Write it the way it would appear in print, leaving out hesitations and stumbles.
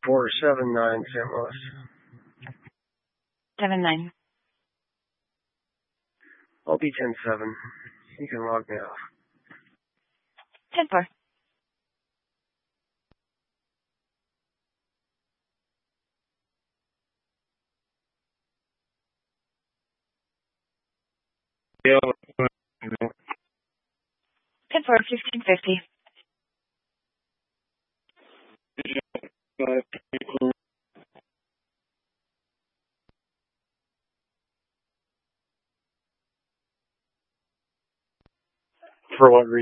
479 St. Louis. 7-9. I'll be 10-7. You can log me off. 10-4. Yeah. 10-4, 1550. For what reason?